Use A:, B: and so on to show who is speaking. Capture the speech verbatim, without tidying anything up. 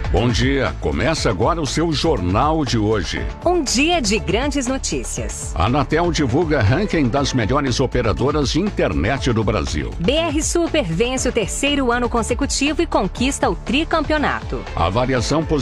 A: Bom dia, começa agora o seu Jornal de hoje.
B: Um dia de grandes notícias.
A: A Anatel divulga ranking das melhores operadoras de internet do Brasil.
B: B R Super vence o terceiro ano consecutivo e conquista o tricampeonato.
A: A variação positiva